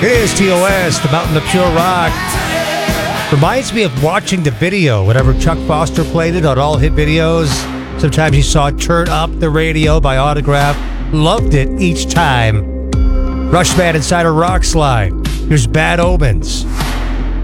It is TOS, the Mountain of Pure Rock. Reminds me of watching the video whenever Chuck Foster played it on all hit videos. Sometimes you saw Turn Up the Radio by Autograph. Loved it each time. Rushman inside a Rock Slide. Here's Bad Omens.